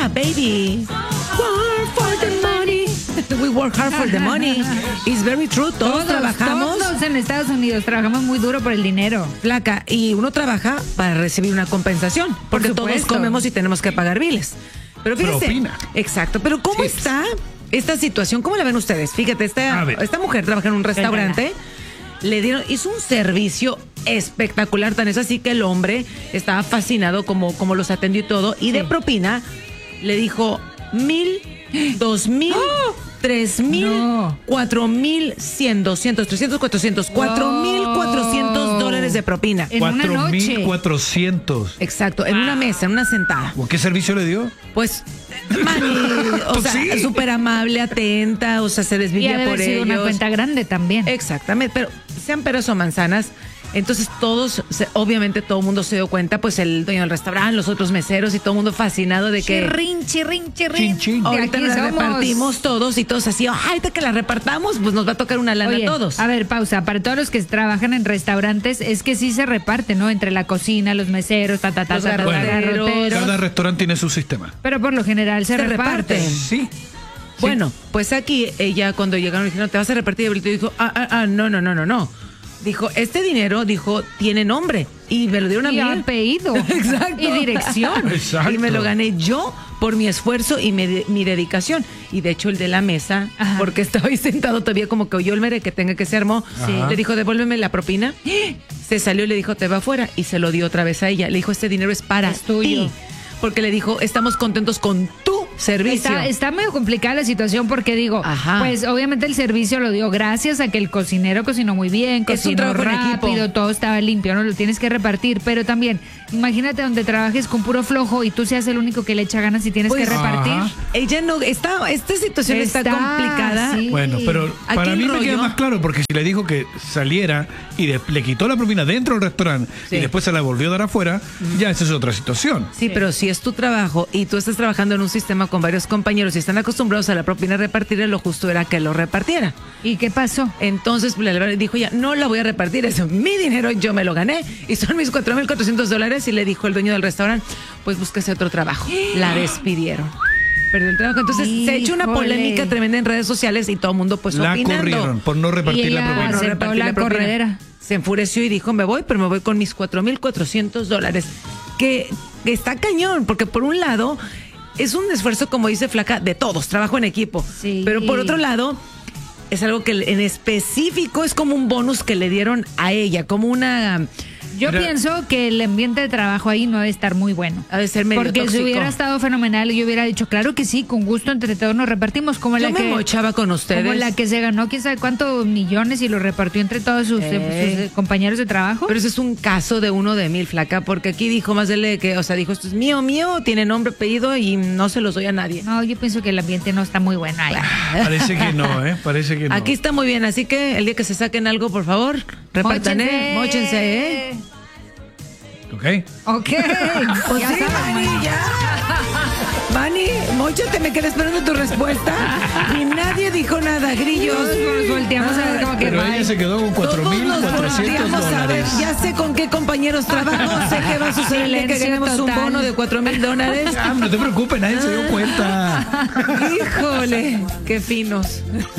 Yeah, baby. Work for the money. We work hard for the money. It's very true. Todos trabajamos. Todos en Estados Unidos trabajamos muy duro por el dinero. Flaca, y uno trabaja para recibir una compensación, porque todos comemos y tenemos que pagar biles. Pero fíjese, propina. Exacto, pero ¿cómo está esta situación? ¿Cómo la ven ustedes? Fíjate, esta mujer trabaja en un restaurante, hizo un servicio espectacular, tan es así que el hombre estaba fascinado como los atendió y todo, y de propina le dijo 1,000, 2,000, 3,000, 4,100, 200, 300, 400, 4,400 dólares de propina. En una noche. 4,400. Exacto, en una mesa, en una sentada. ¿Qué servicio le dio? Pues, o sea, súper amable, atenta, o sea, se desvivía y por sido ellos. una cuenta grande también. Exactamente, pero sean peras o manzanas. Entonces obviamente todo el mundo se dio cuenta, pues el dueño del restaurante, los otros meseros y todo el mundo fascinado de que... Chirrin. Chin, chin. Ahorita la repartimos todos y todos así, ahorita que la repartamos, pues nos va a tocar una lana a todos. A ver, pausa, para todos los que trabajan en restaurantes, es que sí se reparte, ¿no? Entre la cocina, los meseros, los garroteros. Cada restaurante tiene su sistema. Pero por lo general se reparte. Sí. Bueno, pues aquí ella cuando llegaron dijeron, ¿te vas a repartir? Y dijo, no. Dijo, este dinero, tiene nombre. Y me lo dieron a mí. Y apellido. Exacto. Y dirección. Exacto. Y me lo gané yo por mi esfuerzo y mi dedicación. Y de hecho el de la mesa, porque estaba ahí sentado todavía como que oyó el mere que tenga que se armó. Le dijo, devuélveme la propina. Se salió y le dijo, te va afuera. Y se lo dio otra vez a ella. Le dijo, este dinero es para ti. Porque le dijo, estamos contentos con tu servicio. Está medio complicada la situación porque digo, pues obviamente el servicio lo dio gracias a que el cocinero cocinó muy bien, cocinó rápido, todo estaba limpio, no lo tienes que repartir, pero también imagínate donde trabajes con puro flojo y tú seas el único que le echa ganas y tienes que repartir. Ella no, esta situación está complicada. Sí. Bueno, pero para mí me queda más claro porque si le dijo que saliera y le quitó la propina dentro del restaurante y después se la volvió a dar afuera, ya esa es otra situación. Sí, pero si es tu trabajo y tú estás trabajando en un sistema con varios compañeros y están acostumbrados a la propina repartir, lo justo era que lo repartiera. ¿Y qué pasó? Entonces le dijo ella, no la voy a repartir, es mi dinero, yo me lo gané y son mis 4,400 dólares. Y le dijo el dueño del restaurante, pues búsquese otro trabajo. La despidieron. Perdió el trabajo. Entonces se ha hecho una polémica tremenda en redes sociales y todo el mundo pues opinando. La corrieron por no repartir la propina. No repartir la corredera. Se enfureció y dijo, me voy, pero me voy con mis 4,400 dólares. Que está cañón, porque por un lado es un esfuerzo, como dice Flaca, de todos, trabajo en equipo. Sí. Pero por otro lado, es algo que en específico es como un bonus que le dieron a ella, como una... Yo pienso que el ambiente de trabajo ahí no debe estar muy bueno. Ha de ser medio porque tóxico. Si hubiera estado fenomenal, yo hubiera dicho, claro que sí, con gusto entre todos nos repartimos. Como yo me mochaba con ustedes. Como la que se ganó quién sabe cuántos millones y lo repartió entre todos sus compañeros de trabajo. Pero eso es un caso de 1 de 1000, Flaca, porque aquí dijo más de que, o sea, dijo, esto es mío, tiene nombre, apellido y no se los doy a nadie. No, yo pienso que el ambiente no está muy bueno ahí. Parece que no, Parece que no. Aquí está muy bien, así que el día que se saquen algo, por favor, repartan, móchense, Ok. Pues ya sí, Manny, ya. Manny, móchate, me quedé esperando tu respuesta. Y nadie dijo nada, grillos. Nos volteamos a ver como que pero ella se quedó con 4,400 dólares. Ya sé con qué compañeros trabajo, sé que va a suceder que ganemos un bono de 4,000 dólares. No te preocupes, nadie se dio cuenta. Híjole, qué finos.